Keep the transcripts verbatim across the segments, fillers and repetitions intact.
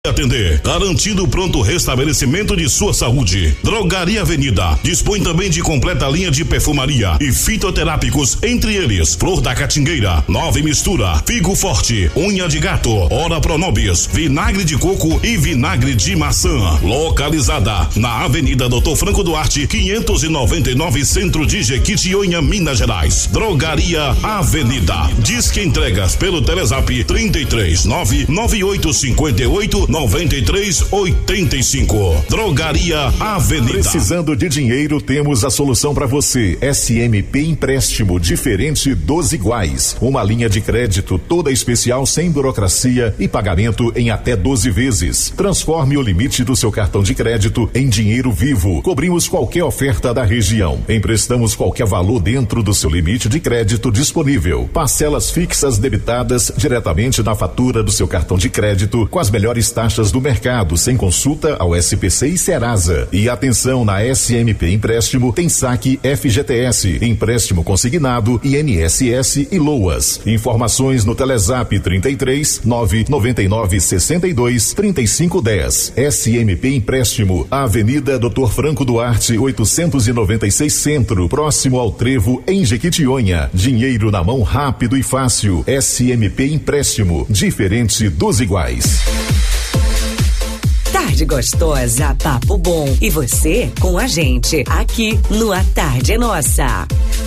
Atender, garantindo o pronto restabelecimento de sua saúde. Drogaria Avenida dispõe também de completa linha de perfumaria e fitoterápicos, entre eles Flor da Catingueira, Nove Mistura, Figo Forte, Unha de Gato, Ora Pronobis, Vinagre de Coco e Vinagre de Maçã. Localizada na Avenida Doutor Franco Duarte, quinhentos e noventa e nove, Centro de Jequitinhonha, Minas Gerais. Drogaria Avenida. Disque entregas pelo Telezap trinta e três, nove nove oito cinco oito noventa e três oitenta e cinco. Drogaria Avenida. Precisando de dinheiro, temos a solução para você. S M P Empréstimo, diferente dos iguais. Uma linha de crédito toda especial, sem burocracia e pagamento em até doze vezes. Transforme o limite do seu cartão de crédito em dinheiro vivo. Cobrimos qualquer oferta da região. Emprestamos qualquer valor dentro do seu limite de crédito disponível. Parcelas fixas debitadas diretamente na fatura do seu cartão de crédito, com as melhores taxas taxas do mercado, sem consulta ao S P C e Serasa. E atenção, na S M P Empréstimo tem saque F G T S, empréstimo consignado, I N S S e LOAS. Informações no Telezap trinta e três, nove nove nove, sessenta e dois, trinta e cinco, dez. S M P Empréstimo, Avenida Doutor Franco Duarte, oitocentos e noventa e seis, Centro, próximo ao Trevo, em Jequitinhonha. Dinheiro na mão, rápido e fácil. S M P Empréstimo, diferente dos iguais. Tarde gostosa, papo bom. E você com a gente aqui no A Tarde é Nossa.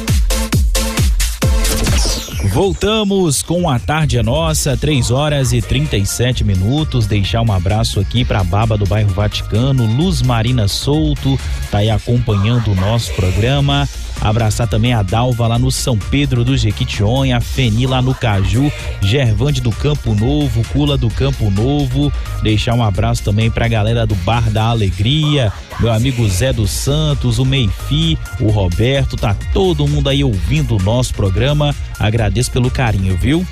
Voltamos com A Tarde é Nossa, três horas e trinta e sete minutos. Deixar um abraço aqui pra Baba do bairro Vaticano, Luz Marina Souto, tá aí acompanhando o nosso programa. Abraçar também a Dalva lá no São Pedro do Jequitinhonha, a Feni lá no Caju, Gervande do Campo Novo, Cula do Campo Novo. Deixar um abraço também pra galera do Bar da Alegria, meu amigo Zé dos Santos, o Meifi, o Roberto, tá todo mundo aí ouvindo o nosso programa. Agradeço pelo carinho, viu?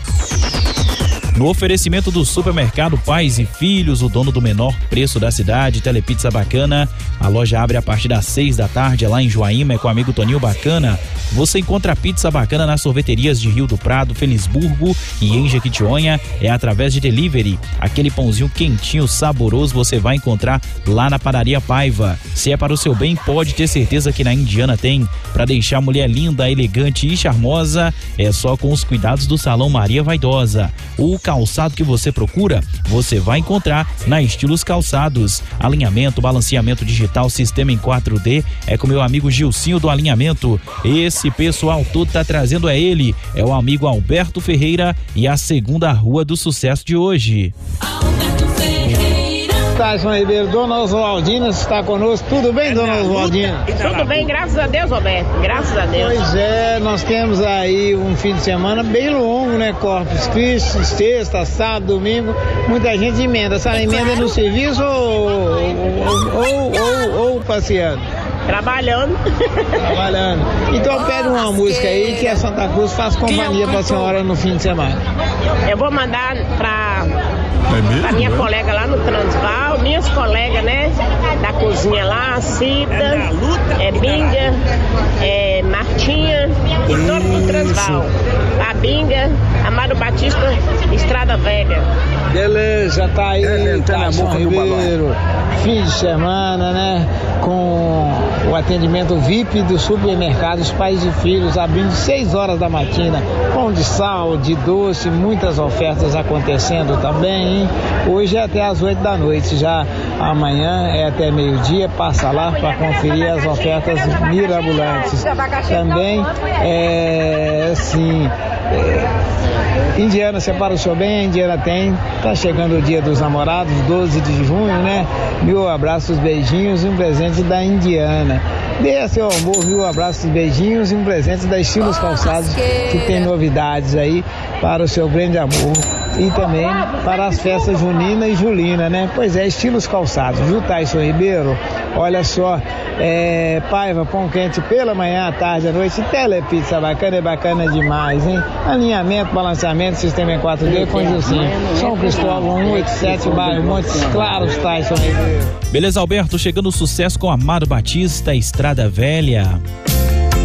No oferecimento do supermercado Pais e Filhos, o dono do menor preço da cidade, Telepizza Bacana. A loja abre a partir das seis da tarde, é lá em Joaíma, é com o amigo Toninho Bacana. Você encontra a pizza bacana nas sorveterias de Rio do Prado, Felisburgo e em Jequitinhonha, é através de delivery. Aquele pãozinho quentinho, saboroso, você vai encontrar lá na Padaria Paiva. Se é para o seu bem, pode ter certeza que na Indiana tem. Para deixar a mulher linda, elegante e charmosa, é só com os cuidados do Salão Maria Vaidosa. O calçado que você procura, você vai encontrar na Estilos Calçados. Alinhamento, balanceamento digital, sistema em quatro D, é com meu amigo Gilcinho do Alinhamento. Esse pessoal todo tá trazendo é ele, é o amigo Alberto Ferreira e a segunda rua do sucesso de hoje. Alberto Ferreira. Tyson Ribeiro, Dona Oswaldina está conosco. Tudo bem, Dona Oswaldina? Tudo bem, graças a Deus, Roberto. Graças a Deus. Pois é, nós temos aí um fim de semana bem longo, né? Corpus Christi, sexta, sábado, domingo. Muita gente emenda. Essa é emenda claro. No serviço ou, ou, ou, ou, ou passeando? Trabalhando. Trabalhando. Então pede uma música aí que a Santa Cruz faz companhia pra senhora no fim de semana. Eu vou mandar pra, é pra minha colega lá no Transval, minhas colegas, né? Da cozinha lá, Cida, é Binga, é Martinha e todo do Transval. A Binga, Amado Batista, Estrada Velha. Beleza, tá aí, é, Tyson Ribeiro. Fim de semana, né? Com o atendimento V I P do supermercado Os Pais e Filhos, abrindo seis horas da matina. Pão de sal, de doce, muitas ofertas acontecendo também, hein? Hoje é até às oito da noite, já amanhã é até meio-dia. Passa lá para conferir as ofertas mirabolantes. Também, é, assim, é, Indiana, separa o seu bem, a Indiana tem. Tá chegando o dia dos namorados, doze de junho, né? Mil abraços, beijinhos e um presente da Indiana. Dê seu amor, mil abraços, beijinhos e um presente da Estilos Calçados, que tem novidades aí para o seu grande amor e também para as festas junina e julina, né? Pois é, Estilos Calçados, viu, Tyson Ribeiro? Olha só, é, Paiva, pão quente pela manhã, à tarde, à noite, Telepizza Bacana, é bacana demais, hein? Alinhamento, balanceamento, sistema em quatro D com Gilcinho. São Cristóvão, cento e oitenta e sete, bairro Montes Claros, Tyson Ribeiro. Beleza, Alberto, chegando o sucesso com Amado Batista, Estrada Velha.